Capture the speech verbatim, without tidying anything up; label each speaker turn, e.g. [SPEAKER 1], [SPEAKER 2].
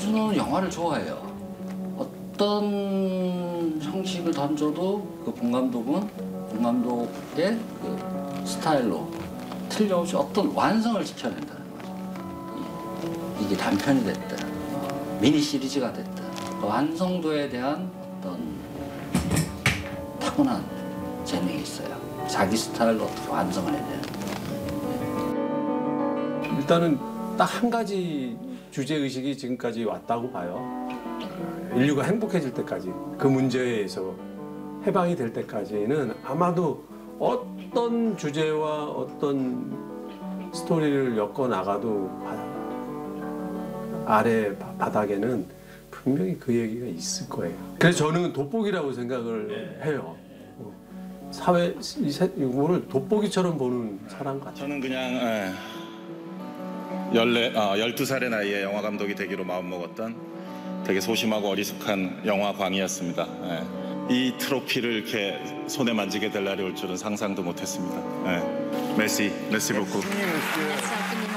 [SPEAKER 1] 봉준호는 영화를 좋아해요. 어떤 형식을 던져도 그 봉 감독은 봉 감독의 그 스타일로 틀림없이 어떤 완성을 지켜낸다는 거죠. 이, 이게 단편이 됐든 미니 시리즈가 됐든 그 완성도에 대한 어떤 타고난 재능이 있어요. 자기 스타일로 어떻게 완성을 해야 되는.
[SPEAKER 2] 일단은 딱 한 가지 주제 의식이 지금까지 왔다고 봐요. 인류가 행복해질 때까지, 그 문제에서 해방이 될 때까지는 아마도 어떤 주제와 어떤 스토리를 엮어 나가도 아래 바닥에는 분명히 그 얘기가 있을 거예요. 그래서 저는 돋보기라고 생각을 해요. 사회 이거를 돋보기처럼 보는 사람 같아요.
[SPEAKER 3] 저는 그냥 에, 열네, 아, 열두 살의 나이에 영화 감독이 되기로 마음먹었던 되게 소심하고 어리숙한 영화광이었습니다. 예. 이 트로피를 이렇게 손에 만지게 될 날이 올 줄은 상상도 못했습니다. 예. 메시, 메시 보고.